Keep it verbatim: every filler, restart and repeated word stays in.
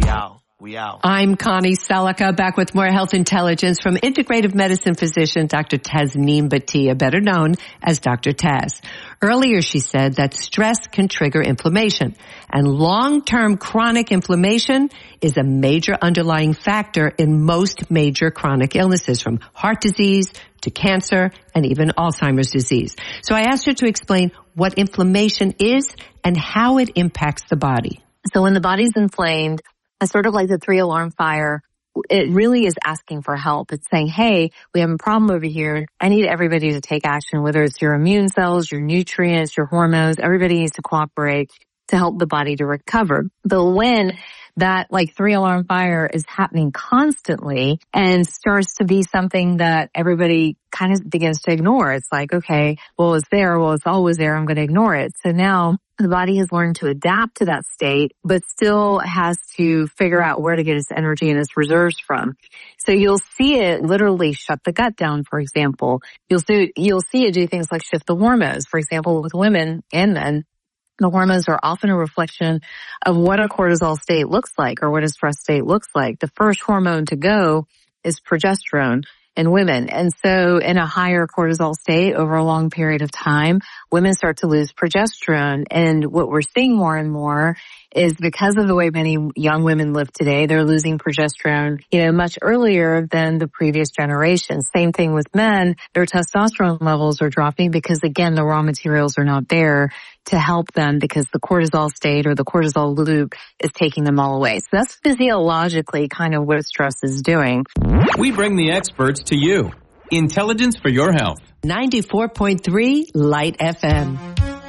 out. We out. I'm Connie Selica, back with more health intelligence from integrative medicine physician Doctor Tasneem Bhatia, better known as Doctor Taz. Earlier she said that stress can trigger inflammation, and long-term chronic inflammation is a major underlying factor in most major chronic illnesses, from heart disease to cancer and even Alzheimer's disease. So I asked her to explain what inflammation is and how it impacts the body. So when the body's inflamed, it's sort of like the three-alarm fire. It really is asking for help. It's saying, hey, we have a problem over here. I need everybody to take action, whether it's your immune cells, your nutrients, your hormones. Everybody needs to cooperate to help the body to recover. But when that like three-alarm fire is happening constantly and starts to be something that everybody kind of begins to ignore, it's like, okay, well, it's there. Well, it's always there. I'm going to ignore it. So now the body has learned to adapt to that state, but still has to figure out where to get its energy and its reserves from. So you'll see it literally shut the gut down, for example. You'll see, you'll see it do things like shift the hormones. For example, with women and men, the hormones are often a reflection of what a cortisol state looks like or what a stress state looks like. The first hormone to go is progesterone in women. And so in a higher cortisol state over a long period of time, women start to lose progesterone. And what we're seeing more and more is because of the way many young women live today, they're losing progesterone, you know, much earlier than the previous generation. Same thing with men. Their testosterone levels are dropping because, again, the raw materials are not there to help them because the cortisol state or the cortisol loop is taking them all away. So that's physiologically kind of what stress is doing. We bring the experts to you. Intelligence for your health. ninety-four point three Light F M.